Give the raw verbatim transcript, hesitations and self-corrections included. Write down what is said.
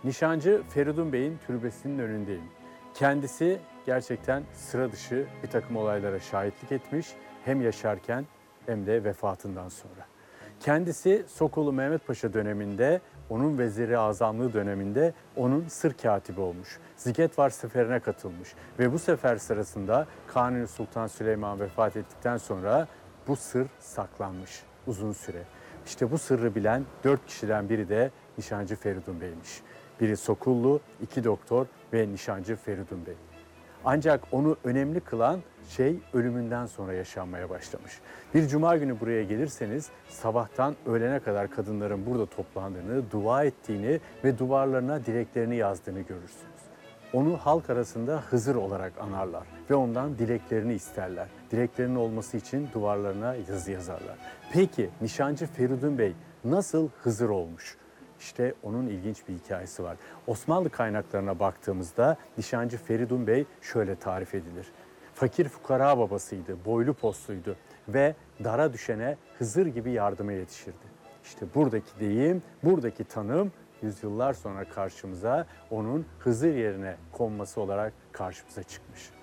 Nişancı Feridun Bey'in türbesinin önündeyim. Kendisi gerçekten sıra dışı bir takım olaylara şahitlik etmiş, hem yaşarken hem de vefatından sonra. Kendisi Sokolu Mehmet Paşa döneminde, onun veziri azamlığı döneminde onun sır katibi olmuş. Zigetvar seferine katılmış ve bu sefer sırasında Kanuni Sultan Süleyman vefat ettikten sonra bu sır saklanmış uzun süre. İşte bu sırrı bilen dört kişiden biri de Nişancı Feridun Bey'miş. Biri Sokullu, iki doktor ve Nişancı Feridun Bey. Ancak onu önemli kılan şey ölümünden sonra yaşanmaya başlamış. Bir cuma günü buraya gelirseniz sabahtan öğlene kadar kadınların burada toplandığını, dua ettiğini ve duvarlarına dileklerini yazdığını görürsünüz. Onu halk arasında Hızır olarak anarlar ve ondan dileklerini isterler. Dileklerinin olması için duvarlarına yazı yazarlar. Peki Nişancı Feridun Bey nasıl Hızır olmuş? İşte onun ilginç bir hikayesi var. Osmanlı kaynaklarına baktığımızda Nişancı Feridun Bey şöyle tarif edilir. Fakir fukara babasıydı, boylu postuydu ve dara düşene Hızır gibi yardıma yetişirdi. İşte buradaki deyim, buradaki tanım yüzyıllar sonra karşımıza onun Hızır yerine konması olarak karşımıza çıkmış.